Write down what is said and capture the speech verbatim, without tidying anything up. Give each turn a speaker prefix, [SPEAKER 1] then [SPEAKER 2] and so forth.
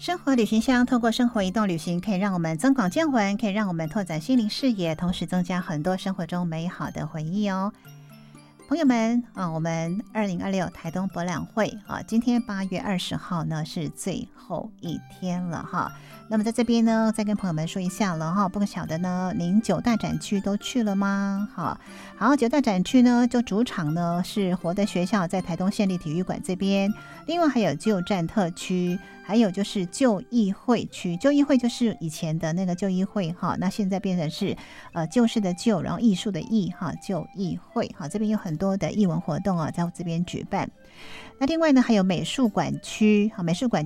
[SPEAKER 1] 生活旅行箱透过生活移动旅行，可以让我们增广见闻，可以让我们拓展心灵视野，同时增加很多生活中美好的回忆哦。朋友们啊，我们二零二六台东博览会啊，今天八月二十号呢是最后一天了哈。那么在这边呢，再跟朋友们说一下了哈，不晓得呢，您九大展区都去了吗？好，好，九大展区呢，就主场呢是活的学校在台东县立体育馆这边，另外还有旧站特区，还有就是旧议会区。旧议会就是以前的那个旧议会哈，那现在变成是呃旧式的旧，然后艺术的艺哈，旧议会哈，这边有很多的艺文活动啊，在这边举办。那另外呢，还有美术馆区，好，美术馆